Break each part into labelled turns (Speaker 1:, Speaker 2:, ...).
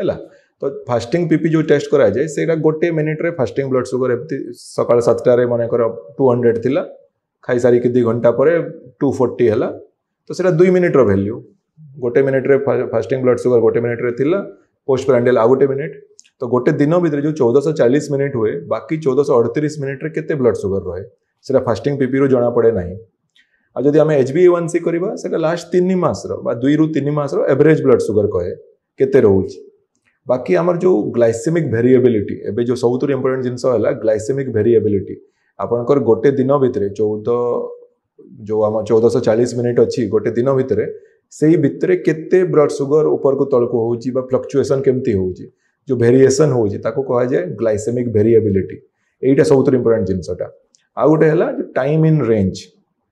Speaker 1: है। तो fasting PP जो टेस्ट करा जाए सेटा गोटे मिनिट रे फास्टिंग ब्लड सुगर एमती सकाळ 7टा रे मन कर 200 थिला खाई सारी के 2 घंटा पर 240 हैला तो सेटा 2 मिनिट रो वैल्यू गोटे मिनिट रे फास्टिंग ब्लड सुगर गोटे मिनिट रे थिला पोस्ट प्रांडियल आ गोटे मिनिट तो गोटे दिन भितर जो 1440 मिनिट हुए बाकी 1438 मिनिट रे केते ब्लड सुगर रहे सेटा फास्टिंग पीपी रो जणा पड़े नाही। आ जदि आमे HbA1c करबा सेटा लास्ट 3 मास रो बा 2 रु 3 मास रो एवरेज ब्लड सुगर कहे केते रहउची। बाकी आमर जो ग्लाइसेमिक वेरिएबिलिटी एबे जो सबुतु इंपोर्टेंट जिंस है ग्लाइसेमिक वेरिएबिलिटी आपनकर गोटे दिन भितर 14 जो आम 1440 मिनिट अच्छी गोटे दिन भितर से भितर केते ब्लड सुगर ऊपर को तल को होउची बा फ्लक्चुएशन केमती होउची जो वेरिएशन होउची ताको कहा जाए ग्लाइसेमिक वेरिएबिलिटी एटा सबुतु इंपोर्टेंट जिंसटा। आ गोटे हला टाइम इन रेंज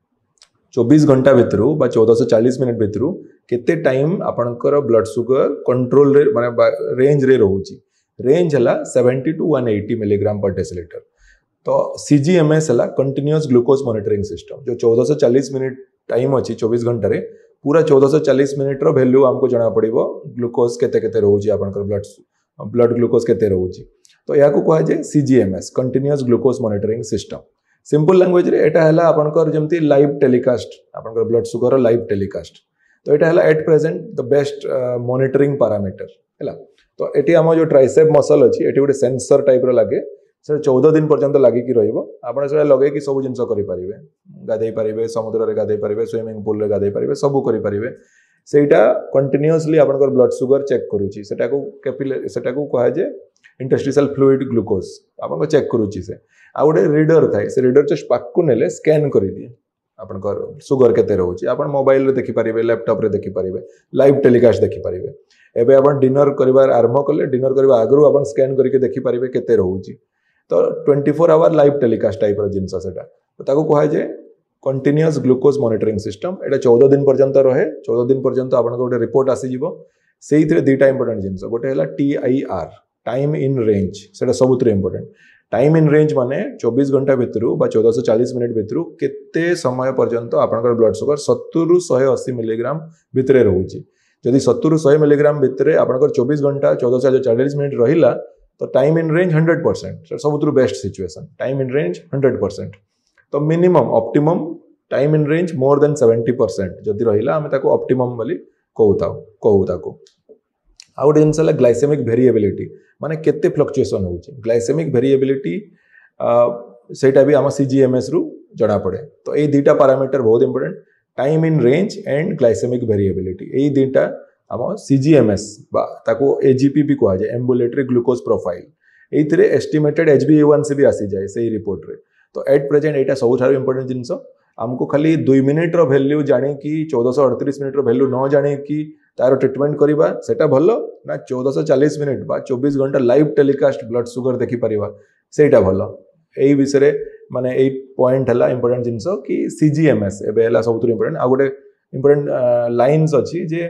Speaker 1: 24 घंटा भितर बा 1440 मिनिट भितर केते टाइम आपनकर ब्लड सुगर कंट्रोल रे माने रेंज रे रहउची रेंज हला 70 टू 180 मिलीग्राम पर डेसिलीटर। तो CGMS हला कंटीन्यूअस ग्लूकोज मॉनिटरिंग सिस्टम जो 1440 मिनिट टाइम अच्छी 24 घंटा रे पूरा 1440 मिनिट रो वैल्यू हमको जना पड़िबो ग्लूकोज केते केते रहउची आपनकर ब्लड ग्लूकोज केते रहउची तो या को कहा जाय CGMS continuous glucose monitoring system. Simple language रे एटा हला आपनकर जेमती लाइव टेलीकास्ट आपनकर ब्लड सुगर लाइव टेलीकास्ट तो एटा हला at present the best monitoring parameter हैला। तो एटी हम जो ट्राइसेप मसल अछि एटी गोटे सेंसर टाइप रो लागे से 14 दिन पर्यंत लागी कि रहिबो आपण से लगे कि सब जिंस करि परिबे गाधै परिबे समुद्र रे गाधै परिबे स्विमिंग पूल रे गाधै परिबे सब करि परिबे सेटा कंटीन्यूअसली आपनकर ब्लड सुगर चेक करूची सेटा को कहा जे इंटरस्टिशियल फ्लूइड ग्लूकोज आपन चेक करूची से आ गोटे रीडर थाए से रीडर जस्ट पाकु नेले स्कैन करि दिए आपनकर सुगर केते रहउची आपण मोबाइल रे देखि परिबे लैपटॉप रे देखि परिबे लाइव टेलीकास्ट देखि परिबे एबे आपण डिनर करिवार आरंभ कले डिनर करबा आगरु आपण स्कैन करके देखि परिबे केते रहउची तो 24 आवर लाइव टेलीकास्ट टाइप रो जिंस सेटा तो ताको कहा जाय कंटीन्यूअस ग्लूकोज मॉनिटरिंग सिस्टम एटा 14 दिन पर्यंत रहे 14 दिन पर्यंत आपण गोटे रिपोर्ट आसी जिवो सेइथरे दुटा इंपोर्टेंट जिंस गोटे हला TIR टाइम इन रेंज सेटा सबुतरे इंपोर्टेंट टाइम इन रेंज माने 24 घंटा भितर बा 1440 मिनिट भितर केते समय पर्यंत आपनकर ब्लड सुगर 70 रु 180 मिलीग्राम भितरे रहउची जदि 70 रु 100 मिलीग्राम भितरे आपनकर 24 घंटा 1440 मिनिट रहिला तो time in range 100% सबुतु best situation time in range 100% तो minimum optimum time in range more than 70% जदि रहिला हमें ताको ऑप्टिमम बोली कहू ताको। आ गोटे जिनस ग्लाइसेमिक वेरिएबिलिटी माने केते फ्लक्चुएशन होउची ग्लाइसेमिक वेरिएबिलिटी सेटा भी आम CGMS रु जणा पड़े तो ये दुटा पैरामीटर बहुत important time in range and glycaemic variability ये दुटा आम CGMS बा ताको AGP भी कहा जाए ambulatory glucose profile एइथरे estimated HbA1c भी आसी जाए सही रिपोर्ट रे तो एट प्रेजेंट एटा सबुठार इंपोर्टेंट जिनस हमको खाली 2 मिनिट रो वैल्यू जाने की 1438 मिनिट रो वैल्यू न जाने की तार ट्रीटमेंट करबा सेटा भलो ना 1440 मिनिट बा 24 घंटा लाइव टेलीकास्ट ब्लड सुगर देखि परिबा सेटा भलो एई विषय माने एई पॉइंट हला इंपोर्टेंट जिनस कि CGMS एबे हला सबुठार इंपोर्टेंट आ गोटे इंपोर्टेंट लाइन्स अछि जे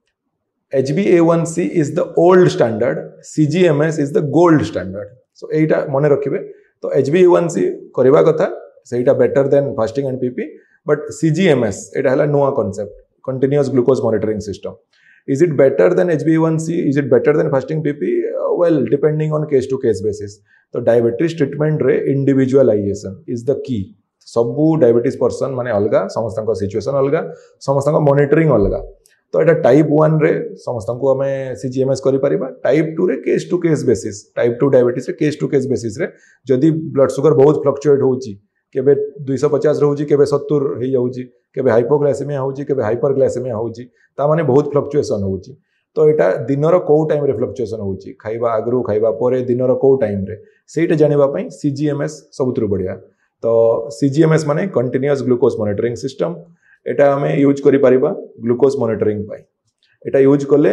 Speaker 1: HbA1c is the old standard, CGMS is the gold standard. So एटा मने रखिबे तो HbA1c करबा कथा सेटा better than fasting and PP but CGMS एटा हला नुआ concept continuous glucose monitoring system is it better than HbA1c is it better than fasting PP well depending on case to case basis तो diabetes treatment रे individualisation is the key सबु diabetes person माने अलगा समस्तक situation अलगा समस्तक monitoring अलगा तो एटा type 1 रे समस्त को हमें CGMS करि परिबा टाइप 2 रे case to case basis type 2 diabetes रे केस टू केस बेसिस रे जदि ब्लड सुगर बहुत फ्लक्चुएट होउची केबे 250 रहउची केबे 70 हे जाउची केबे हाइपोग्लाइसेमिया होउची केबे हाइपरग्लाइसेमिया होउची ता माने बहुत फ्लक्चुएशन होउची तो एटा दिनर को टाइम रे फ्लक्चुएशन होउची खाइबा आगरु खाइबा परे दिनर को टाइम रे सेटा जानिबा पई CGMS सबुतरु बढ़िया तो CGMS माने कंटीन्यूअस ग्लूकोज मॉनिटरिंग सिस्टम एटा हमें यूज करि परिबा ग्लूकोज मॉनिटरिंग पाई एटा यूज कले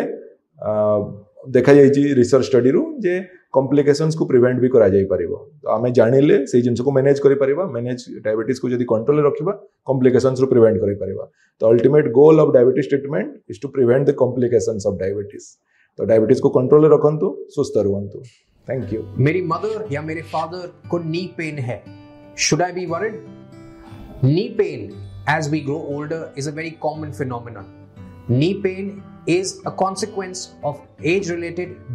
Speaker 1: देखा जाइछि रिसर्च स्टडी रु जे कॉम्प्लिकेशंस को प्रिवेंट भी करा जाई परिबो तो हमें जानिले से जिंस को मैनेज करि परिबा मैनेज डायबिटीज को जदी कंट्रोल रे रखिबा कॉम्प्लिकेशंस रु प्रिवेंट करि परिबा तो ultimate goal of diabetes treatment is to prevent the complications of diabetes तो डायबिटीज को कंट्रोल रे रखंतु सुस्त रहंतु थैंक यू।
Speaker 2: मेरी मदर या मेरे फादर को नी पेन है should I be worried knee pain as we grow older is a very common phenomenon knee pain is a consequence of age related